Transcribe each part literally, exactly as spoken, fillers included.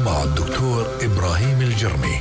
مع الدكتور إبراهيم الجرمي.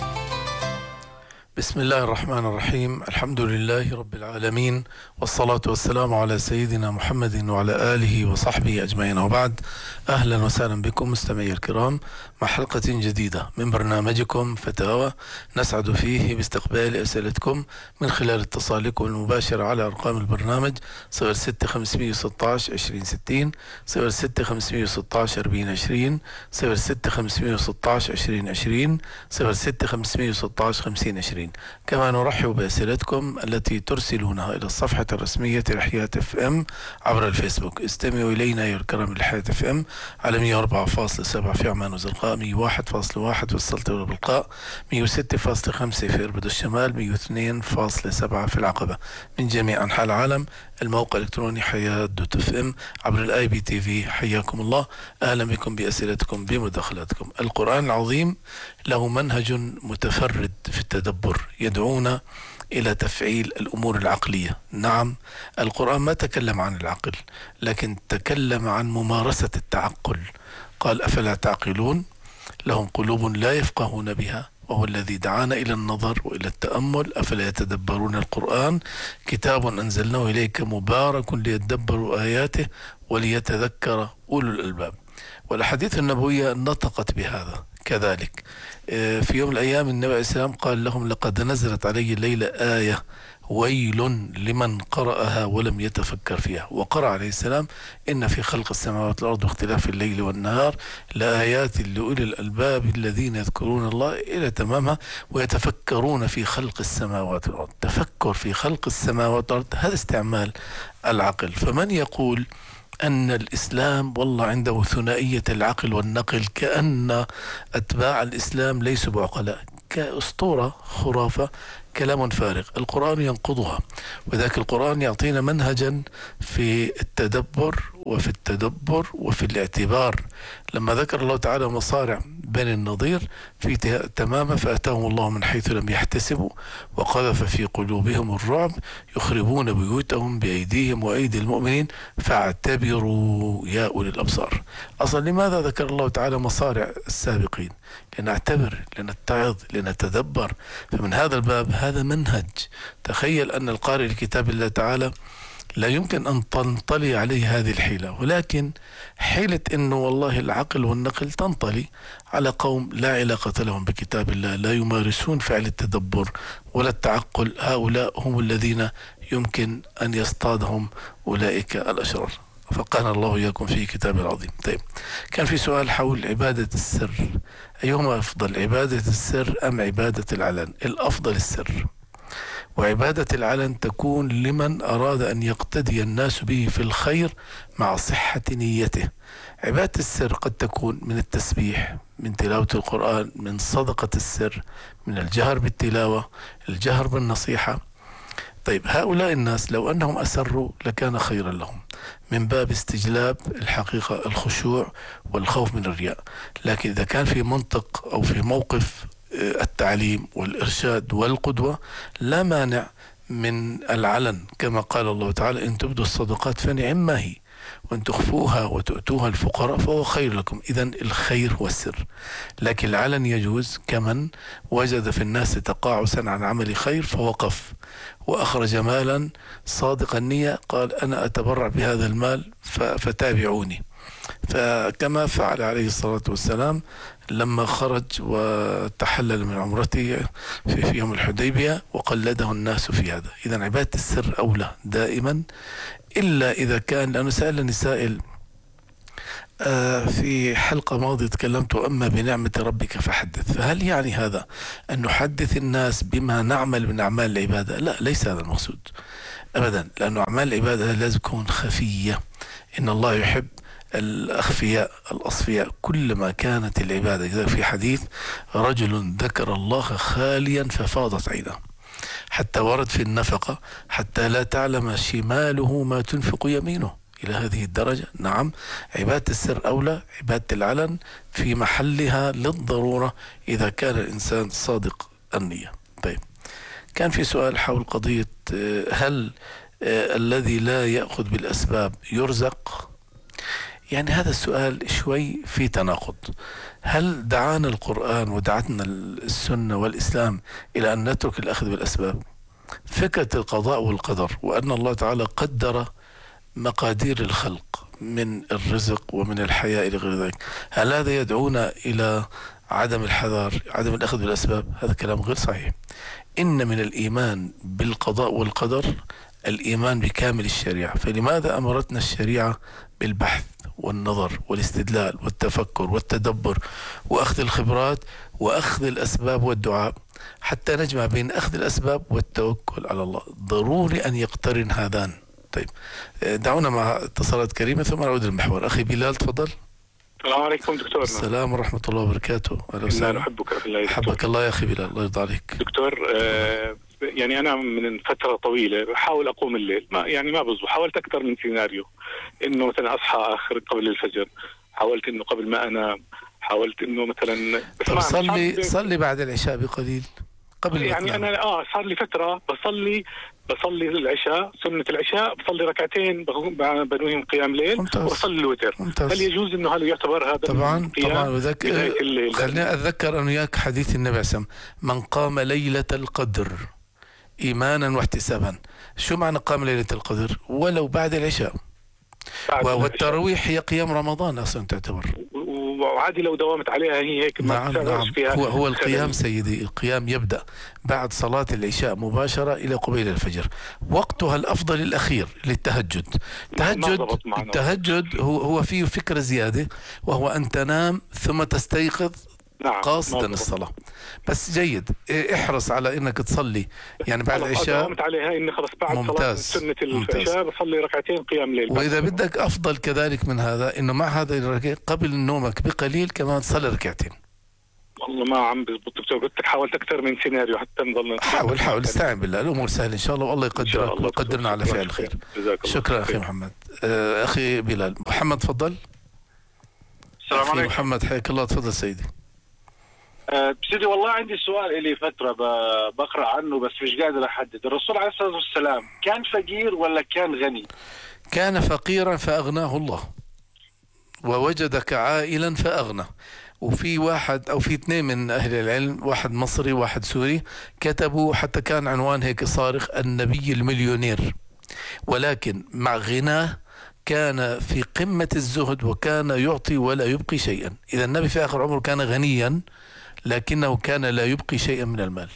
بسم الله الرحمن الرحيم. الحمد لله رب العالمين، والصلاة والسلام على سيدنا محمد وعلى آله وصحبه أجمعين، وبعد. أهلا وسهلا بكم مستمعي الكرام مع حلقة جديدة من برنامجكم فتاوى، نسعد فيه باستقبال أسئلتكم من خلال اتصالكم المباشر على أرقام البرنامج صفر ستة خمسمية وستة عشر عشرين ستين، صفر ستة خمسمية وستة عشر أربعين عشرين، صفر ستة خمسمية وستة عشر عشرين عشرين، صفر ستة خمسمية وستة عشر خمسين عشرين. كما نرحب بأسئلتكم التي ترسلونها إلى الصفحة الرسمية لحياة اف ام عبر الفيسبوك. استمعوا إلينا يا الكرام لحياة اف ام على مية وأربعة فاصلة سبعة في عمان وزرقاء، مية وواحد فاصلة واحد في السلطة والبلقاء، مية وستة فاصلة خمسة في إربد الشمال، مية واثنين فاصلة سبعة في العقبة. من جميع أنحاء العالم الموقع الإلكتروني حياة دوت اف ام عبر الاي بي تي في. حياكم الله، أهلا بكم بأسئلتكم بمداخلاتكم. القرآن العظيم له منهج متفرد في التدبر يدعونا إلى تفعيل الأمور العقلية. نعم، القرآن ما تكلم عن العقل، لكن تكلم عن ممارسة التعقل. قال: أفلا تعقلون؟ لهم قلوب لا يفقهون بها، وهو الذي دعانا إلى النظر وإلى التأمل. أفلا يتدبرون القرآن؟ كتاب أنزلناه إليك مبارك ليتدبروا آياته وليتذكر أولو الألباب. والأحاديث النبوية نطقت بهذا كذلك. في يوم من الأيام النبي عليه السلام قال لهم: لقد نزلت علي الليلة آية ويل لمن قرأها ولم يتفكر فيها. وقرأ عليه السلام: إن في خلق السماوات والأرض واختلاف الليل والنهار لآيات لأولي الألباب الذين يذكرون الله إلى تمامها ويتفكرون في خلق السماوات والأرض. تفكر في خلق السماوات والأرض هذا استعمال العقل. فمن يقول أن الإسلام والله عنده ثنائية العقل والنقل كأن أتباع الإسلام ليسوا بعقلاء، كأسطورة خرافة، كلام فارغ. القرآن ينقضها، وذاك القرآن يعطينا منهجا في التدبر وفي التدبر وفي الاعتبار. لما ذكر الله تعالى مصارع بني النضير في تمامه: فأتاهم الله من حيث لم يحتسبوا وقذف في قلوبهم الرعب يخربون بيوتهم بأيديهم وأيدي المؤمنين فاعتبروا يا أولي الأبصار. أصلا لماذا ذكر الله تعالى مصارع السابقين؟ لنعتبر، لنتعظ، لنتدبر. فمن هذا الباب هذا منهج. تخيل أن القارئ لكتاب الله تعالى لا يمكن أن تنطلي عليه هذه الحيلة، ولكن حيلة أنه والله العقل والنقل تنطلي على قوم لا علاقة لهم بكتاب الله، لا يمارسون فعل التدبر ولا التعقل. هؤلاء هم الذين يمكن أن يصطادهم أولئك الأشرار. فقال الله إياكم في كتاب العظيم. طيب، كان في سؤال حول عبادة السر، أيهما أفضل، عبادة السر أم عبادة العلن؟ الأفضل السر، وعبادة العلن تكون لمن أراد أن يقتدي الناس به في الخير مع صحة نيته. عبادة السر قد تكون من التسبيح، من تلاوة القرآن، من صدقة السر، من الجهر بالتلاوة، الجهر بالنصيحة. طيب، هؤلاء الناس لو أنهم أسروا لكان خيرا لهم من باب استجلاب الحقيقة، الخشوع والخوف من الرياء. لكن إذا كان في منطق أو في موقف التعليم والإرشاد والقدوة لا مانع من العلن، كما قال الله تعالى: إن تبدوا الصدقات فنعما هي وإن تخفوها وتؤتوها الفقراء فهو خير لكم. إذن الخير هو السر، لكن العلن يجوز. كمن وجد في الناس تقاعسا عن عمل خير فوقف وأخرج مالا صادق النية، قال: أنا أتبرع بهذا المال فتابعوني. فكما فعل عليه الصلاة والسلام لما خرج وتحلل من عمرته في يوم الحديبية وقلده الناس في هذا. إذن عبادة السر أولى دائما، إلا إذا كان، لأنه سألني سائل آه في حلقة ماضية تكلمت: أما بنعمة ربك فحدث. فهل يعني هذا أن نحدث الناس بما نعمل من أعمال العبادة؟ لا، ليس هذا المقصود أبدا، لأن أعمال العبادة لازم تكون خفية. إن الله يحب الأخفياء الأصفياء. كلما كانت العبادة، إذا في حديث: رجل ذكر الله خاليا ففاضت عينه، حتى ورد في النفقة: حتى لا تعلم شماله ما تنفق يمينه، إلى هذه الدرجة. نعم، عبادة السر أولى، عبادة العلن في محلها للضرورة إذا كان الإنسان صادق النية. طيب، كان في سؤال حول قضية: هل الذي لا يأخذ بالأسباب يرزق؟ يعني هذا السؤال شوي في تناقض. هل دعانا القرآن ودعتنا السنة والإسلام إلى أن نترك الأخذ بالأسباب؟ فكرة القضاء والقدر، وأن الله تعالى قدر مقادير الخلق من الرزق ومن الحياة إلى غير ذلك، هل هذا يدعونا إلى عدم الحذر، عدم الأخذ بالأسباب؟ هذا كلام غير صحيح. إن من الإيمان بالقضاء والقدر الإيمان بكامل الشريعة. فلماذا أمرتنا الشريعة بالبحث والنظر والاستدلال والتفكر والتدبر وأخذ الخبرات وأخذ الأسباب والدعاء، حتى نجمع بين أخذ الأسباب والتوكل على الله؟ ضروري أن يقترن هذان. طيب، دعونا مع اتصالات كريمة ثم نعود للمحور. أخي بلال تفضل. السلام عليكم دكتور. السلام ورحمة الله وبركاته. أهلا وسهلا. أحبك في الله. حبك الله يا أخي بلال، الله يرضى عليك. دكتور، آه يعني أنا من فترة طويلة بحاول أقوم الليل، ما يعني ما بزبط. حاولت أكثر من سيناريو، إنه مثلا أصحى آخر قبل الفجر، حاولت إنه قبل ما أنام، حاولت إنه مثلا طب صلي صلي بعد العشاء بقليل قبل يعني أنا آه صار لي فترة بصلي بصلي العشاء، سنة العشاء بصلي ركعتين بنويهم قيام ليل وبصلي الوتر. هل يجوز إنه هذا يعتبر هذا طبعا طبعا وذك... خليني أتذكر أن وياك حديث النبي عليه الصلاة والسلام: من قام ليلة القدر إيمانا واحتسابا. شو معنى قام ليلة القدر؟ ولو بعد العشاء. والتراويح هي قيام رمضان أصلا تعتبر، وعادي لو داومت عليها هي هيك. نعم نعم. فيها هو هو القيام سيدي، القيام يبدأ بعد صلاة العشاء مباشرة إلى قبيل الفجر. وقتها الأفضل الأخير للتهجد. تهجد التهجد هو هو فيه فكرة زيادة، وهو أن تنام ثم تستيقظ نعم قاصدا الصلاة. بس جيد، احرص على انك تصلي يعني بعد العشاء. قامت عليها اني خلص بعد ممتاز. صلاة سنة العشاء بصلي ركعتين قيام ليل. واذا بدك افضل كذلك من هذا، انه مع هذا الركعتين قبل نومك بقليل كمان تصلي ركعتين. والله ما عم بزبط دكتور، قلت لك حاولت اكثر من سيناريو حتى نضل. حاول حاول استعن بالله، الامور سهله ان شاء الله، والله يقدرك ويقدرنا على فعل الخير. شكرا اخي محمد. آه اخي بلال. محمد تفضل. السلام عليكم. محمد حياك الله، تفضل سيدي. أه بسيدي والله عندي سؤال إلي فترة بقرأ عنه بس مش قادر أحدد. الرسول عليه الصلاة والسلام كان فقير ولا كان غني؟ كان فقيرا فأغناه الله، ووجدك عائلا فأغنى. وفي واحد أو في اثنين من أهل العلم، واحد مصري واحد سوري، كتبوا حتى كان عنوان هيك صارخ: النبي المليونير. ولكن مع غناه كان في قمة الزهد، وكان يعطي ولا يبقي شيئا. إذا النبي في آخر عمره كان غنيا، لكنه كان لا يبقي شيئا من المال.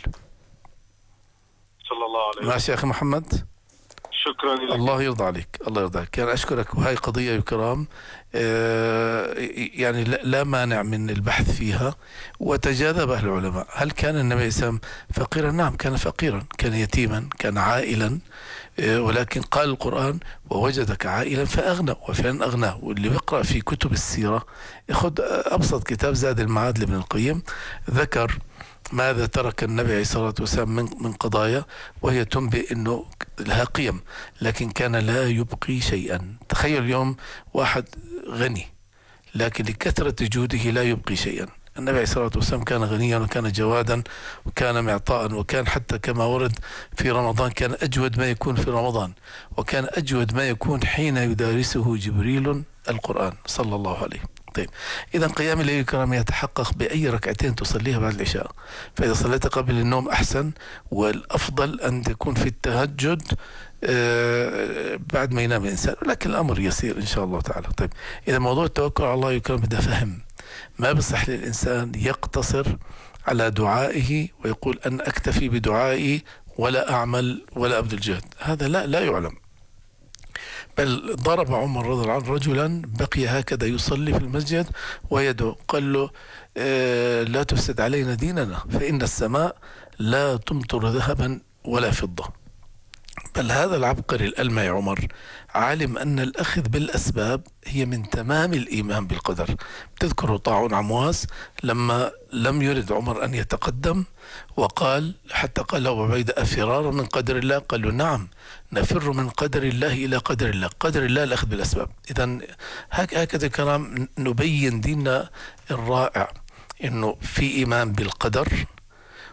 صلى الله عليه وسلم. ماشي يا أخي محمد، شكرا لك. الله يرضى عليك، الله يرضى عليك. كان أشكرك. وهي قضية يا كرام آه يعني لا مانع من البحث فيها، وتجاذبها العلماء. هل كان النبي صلى الله عليه وسلم فقيرا؟ نعم كان فقيرا، كان يتيما، كان عائلا، ولكن قال القرآن: ووجدك عائلا فأغنى. وفعلا أغناه. واللي بيقرأ في كتب السيرة ياخذ أبسط كتاب زاد المعاد لابن القيم، ذكر ماذا ترك النبي عليه الصلاة والسلام من من قضايا، وهي تنبئ أنه لها قيم، لكن كان لا يبقي شيئا. تخيل اليوم واحد غني لكن لكثرة جوده لا يبقي شيئا. النبي عليه الصلاة والسلام كان غنيا وكان جوادا وكان معطاء، وكان حتى كما ورد في رمضان كان أجود ما يكون في رمضان، وكان أجود ما يكون حين يدارسه جبريل القرآن صلى الله عليه. طيب، إذا قيام الليل الكرام يتحقق بأي ركعتين تصليها بعد العشاء. فإذا صليت قبل النوم أحسن، والأفضل أن تكون في التهجد آه بعد ما ينام الإنسان، ولكن الأمر يسير إن شاء الله تعالى. طيب، إذا موضوع التوكل على الله يكرم بده فهم. ما بصح للإنسان يقتصر على دعائه ويقول أن أكتفي بدعائي ولا أعمل ولا أبذل جهد. هذا لا لا يعلم. بل ضرب عمر رضي الله عنه رجلا بقي هكذا يصلي في المسجد ويدعو، قال له: آه لا تفسد علينا ديننا، فإن السماء لا تمطر ذهبا ولا فضة. بل هذا العبقري الألمعي عمر علم أن الأخذ بالأسباب هي من تمام الإيمان بالقدر. تذكر طاعون عمواس لما لم يرد عمر أن يتقدم، وقال حتى قال له عبيدة: أفرار من قدر الله؟ قال له: نعم، نفر من قدر الله إلى قدر الله. قدر الله الأخذ بالأسباب. إذن هكذا كلام نبين ديننا الرائع، إنه في إيمان بالقدر،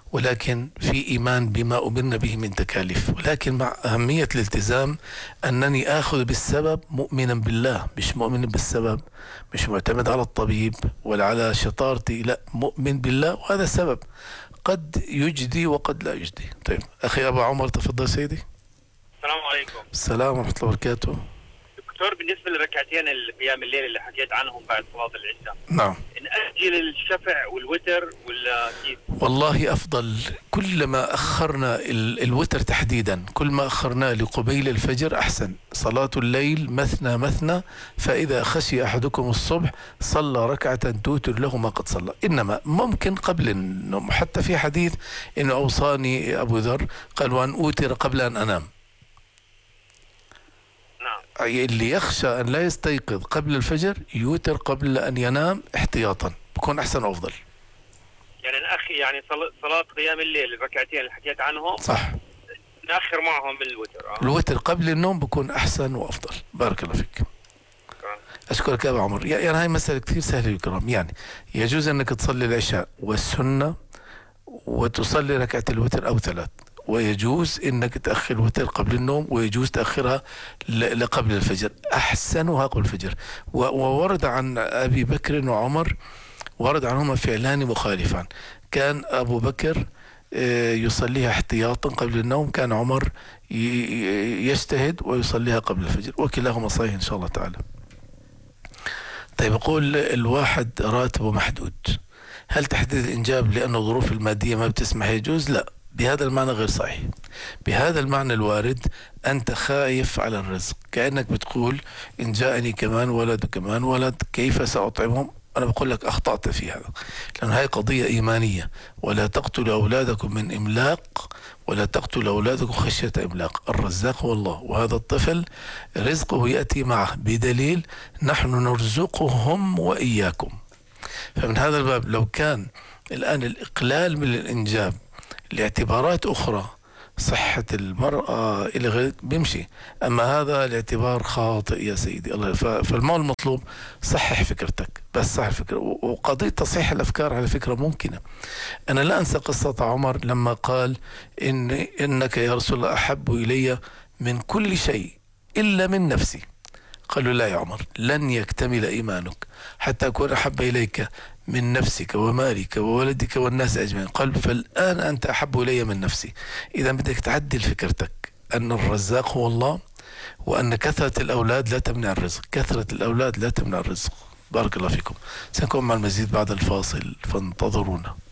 ولكن في إيمان بما أمرنا به من تكاليف، ولكن مع أهمية الالتزام أنني آخذ بالسبب مؤمنا بالله، مش مؤمن بالسبب، مش معتمد على الطبيب ولا على شطارتي، لا، مؤمن بالله، وهذا سبب قد يجدي وقد لا يجدي. طيب أخي أبو عمر تفضل سيدي. السلام عليكم. السلام ورحمة الله وبركاته. دكتور، بالنسبة للركعتين قيام الليل اللي حكيت عنهم بعد صلاة العشاء، نعم، نأجل الشفع والوتر ولا كيف؟ والله أفضل كلما أخرنا ال الوتر تحديدا، كل ما أخرناه لقبيل الفجر أحسن. صلاة الليل مثنى مثنى، فإذا خشي أحدكم الصبح صلى ركعة توتر له ما قد صلى. إنما ممكن قبل النوم، حتى في حديث إنه أوصاني أبو ذر قال وأن أوتر قبل أن أنام. اللي يخشى أن لا يستيقظ قبل الفجر يوتر قبل أن ينام احتياطا، بكون أحسن وأفضل. يعني نأخر، يعني صلاة قيام الليل الركعتين اللي حكيت عنهم صح، نأخر معهم الوتر. آه. الوتر قبل النوم بكون أحسن وأفضل. بارك الله فيك. آه. أشكرك يا أبو عمر. يعني هاي مسألة كثير سهلة الكرام. يعني يجوز أنك تصلي العشاء والسنة وتصلي ركعة الوتر أو ثلاث، ويجوز انك تأخر الوتر قبل النوم، ويجوز تأخرها لقبل الفجر، احسنها قبل الفجر. وورد عن ابي بكر وعمر، ورد عنهما فعلان مخالفان. كان ابو بكر يصليها احتياطا قبل النوم، كان عمر يجتهد ويصليها قبل الفجر، وكلاهما صحيح ان شاء الله تعالى. طيب، يقول الواحد راتبه محدود، هل تحديد الانجاب لأن الظروف المادية ما بتسمح يجوز؟ لا، بهذا المعنى غير صحيح. بهذا المعنى الوارد أنت خايف على الرزق، كأنك بتقول إن جاءني كمان ولد وكمان ولد كيف سأطعمهم. أنا بقول لك أخطأت في هذا، لأن هاي قضية إيمانية. ولا تقتلوا أولادكم من إملاق، ولا تقتلوا أولادكم خشية إملاق، الرزاق هو الله، وهذا الطفل رزقه يأتي معه بدليل نحن نرزقهم وإياكم. فمن هذا الباب لو كان الآن الإقلال من الإنجاب لاعتبارات أخرى، صحة المرأة إلى غير، بيمشي. أما هذا الاعتبار خاطئ يا سيدي الله. فالمال المطلوب صحح فكرتك، بس صحح الفكرة. وقضية تصحيح الأفكار على فكرة ممكنة. أنا لا أنسى قصة عمر لما قال إن إنك يا رسول الله أحب إلي من كل شيء إلا من نفسي. قالوا لا يا عمر، لن يكتمل إيمانك حتى أكون أحب إليك من نفسك ومالك وولدك والناس أجمعين. قال فالآن أنت أحب إلي من نفسي. إذا بدك تعدل فكرتك أن الرزاق هو الله، وأن كثرة الأولاد لا تمنع الرزق، كثرة الأولاد لا تمنع الرزق. بارك الله فيكم. سنكون مع المزيد بعد الفاصل، فانتظرونا.